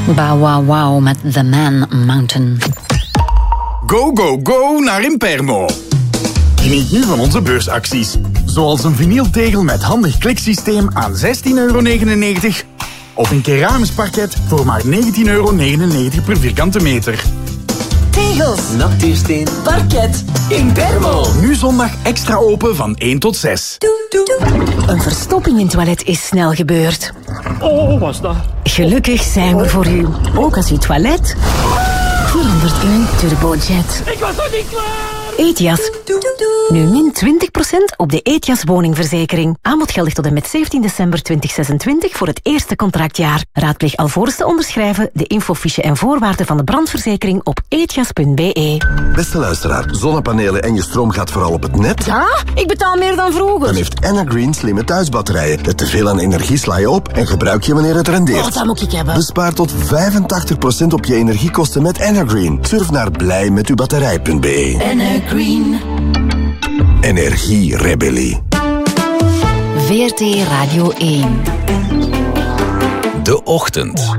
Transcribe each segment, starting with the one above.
Bow Wow Wow met The Man Mountain. Go, go, go naar Impermo. Geniet nu van onze beursacties. Zoals een vinyltegel met handig kliksysteem aan €16,99 of een keramisch parket voor maar €19,99 per vierkante meter. Tegels, natuursteen, parket, Impermo. Nu zondag extra open van 1 tot 6. Een verstopping in het toilet is snel gebeurd. Oh, wat is dat? Gelukkig zijn we voor u. Ook als uw toilet verandert in een turbojet. Ik was nog niet klaar! Ethias. Nu min 20% op de Ethias woningverzekering. Aanbod geldig tot en met 17 december 2026 voor het eerste contractjaar. Raadpleeg alvorens te onderschrijven de infofiche en voorwaarden van de brandverzekering op ethias.be. Beste luisteraar, zonnepanelen en je stroom gaat vooral op het net? Ja, ik betaal meer dan vroeger. Dan heeft Energreen slimme thuisbatterijen. Met te veel aan energie sla je op en gebruik je wanneer het rendeert. Oh, dat moet ik hebben. Bespaar tot 85% op je energiekosten met Energreen. Surf naar blijmetubatterij.be. Energreen. Energierebellie. VRT Radio 1. De Ochtend.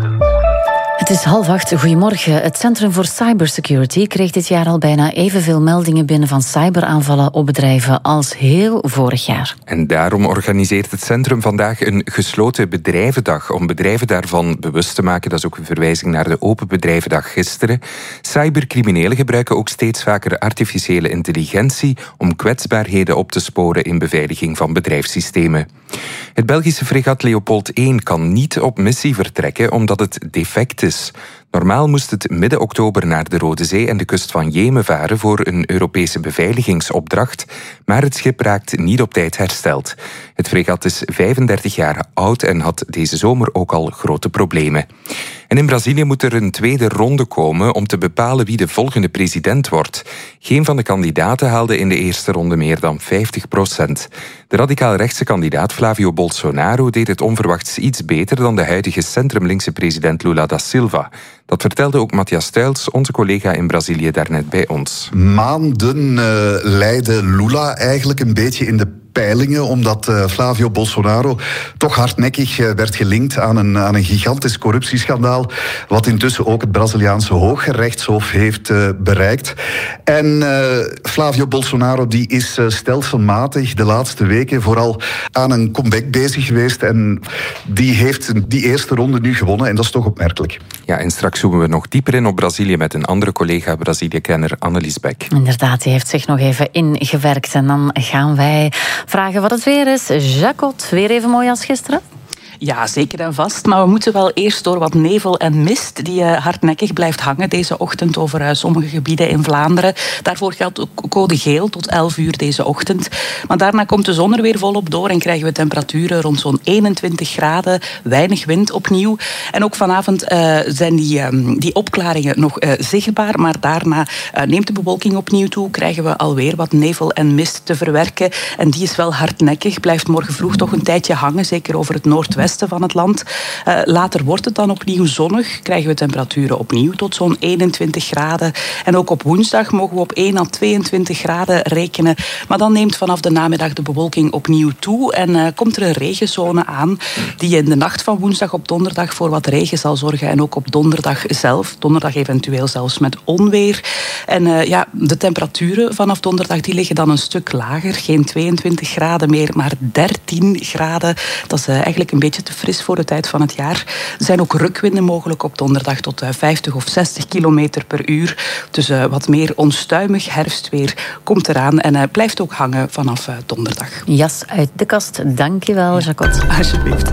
Het is 7:30. Goedemorgen. Het Centrum voor Cybersecurity kreeg dit jaar al bijna evenveel meldingen binnen van cyberaanvallen op bedrijven als heel vorig jaar. En daarom organiseert het centrum vandaag een gesloten bedrijvendag om bedrijven daarvan bewust te maken. Dat is ook een verwijzing naar de Open Bedrijvendag gisteren. Cybercriminelen gebruiken ook steeds vaker artificiële intelligentie om kwetsbaarheden op te sporen in beveiliging van bedrijfssystemen. Het Belgische fregat Leopold 1 kan niet op missie vertrekken omdat het defect is. Normaal moest het midden oktober naar de Rode Zee en de kust van Jemen varen voor een Europese beveiligingsopdracht, maar het schip raakt niet op tijd hersteld. Het fregat is 35 jaar oud en had deze zomer ook al grote problemen. En in Brazilië moet er een tweede ronde komen om te bepalen wie de volgende president wordt. Geen van de kandidaten haalde in de eerste ronde meer dan 50%. De radicaal-rechtse kandidaat Flavio Bolsonaro deed het onverwachts iets beter dan de huidige centrumlinkse president Lula da Silva. Dat vertelde ook Matthias Tuils, onze collega in Brazilië, daarnet bij ons. Maanden leidde Lula eigenlijk een beetje in de peilingen, omdat Flavio Bolsonaro toch hardnekkig werd gelinkt aan een gigantisch corruptieschandaal, wat intussen ook het Braziliaanse Hooggerechtshof heeft bereikt. En Flavio Bolsonaro die is stelselmatig de laatste weken vooral aan een comeback bezig geweest en die heeft die eerste ronde nu gewonnen en dat is toch opmerkelijk. Ja, en straks zoomen we nog dieper in op Brazilië met een andere collega, Brazilië-kenner Annelies Beck. Inderdaad, die heeft zich nog even ingewerkt. En dan gaan wij vragen wat het weer is. Jacot, weer even mooi als gisteren? Ja, zeker en vast. Maar we moeten wel eerst door wat nevel en mist die hardnekkig blijft hangen deze ochtend over sommige gebieden in Vlaanderen. Daarvoor geldt ook code geel tot 11 uur deze ochtend. Maar daarna komt de zon er weer volop door en krijgen we temperaturen rond zo'n 21 graden. Weinig wind opnieuw. En ook vanavond zijn die opklaringen nog zichtbaar. Maar daarna neemt de bewolking opnieuw toe. Krijgen we alweer wat nevel en mist te verwerken. En die is wel hardnekkig. Blijft morgen vroeg toch een tijdje hangen. Zeker over het noordwesten van het land. Later wordt het dan opnieuw zonnig. Krijgen we temperaturen opnieuw tot zo'n 21 graden. En ook op woensdag mogen we op 1 à 22 graden rekenen. Maar dan neemt vanaf de namiddag de bewolking opnieuw toe. En komt er een regenzone aan die in de nacht van woensdag op donderdag voor wat regen zal zorgen. En ook op donderdag zelf. Donderdag eventueel zelfs met onweer. En de temperaturen vanaf donderdag die liggen dan een stuk lager. Geen 22 graden meer, maar 13 graden. Dat is eigenlijk een beetje te fris voor de tijd van het jaar. Er zijn ook rukwinden mogelijk op donderdag tot 50 of 60 kilometer per uur. Dus wat meer onstuimig herfstweer komt eraan en blijft ook hangen vanaf donderdag. Jas uit de kast. Dankjewel, Jacot. Alsjeblieft.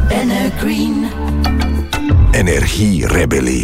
Energierebellie.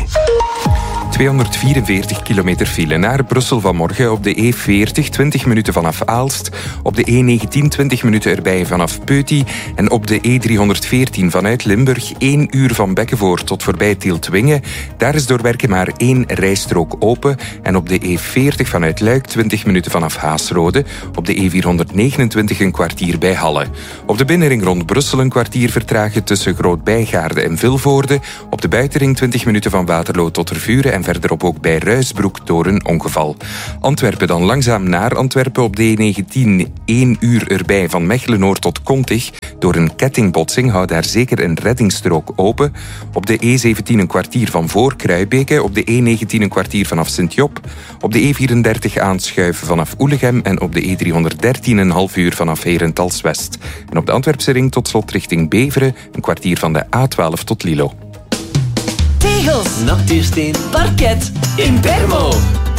244 kilometer file naar Brussel vanmorgen op de E40, 20 minuten vanaf Aalst. Op de E19, 20 minuten erbij vanaf Peuty. En op de E314 vanuit Limburg, 1 uur van Bekkenvoort tot voorbij Tieltwingen. Daar is door werken maar 1 rijstrook open. En op de E40 vanuit Luik, 20 minuten vanaf Haasrode. Op de E429 een kwartier bij Halle. Op de binnenring rond Brussel een kwartier vertragen tussen Groot-Bijgaarde en Vilvoorde. Op de buitenring 20 minuten van Waterloo tot Tervuren en verderop ook bij Ruisbroek door een ongeval. Antwerpen dan langzaam naar Antwerpen op de E19 1 uur erbij van Mechelen-Noord tot Kontig. Door een kettingbotsing houdt daar zeker een reddingsstrook open. Op de E17 een kwartier van voor Kruibeke, op de E19 een kwartier vanaf Sint-Job, op de E34 aanschuiven vanaf Oelegem en op de E313 een half uur vanaf Herentals-West. En op de Antwerpse ring tot slot richting Beveren een kwartier van de A12 tot Lilo. Tegels, natuursteen, parket, Impermo.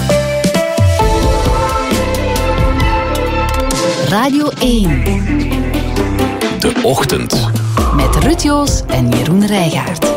Radio 1. De Ochtend. Met Ruud Joos en Jeroen Rijgaard.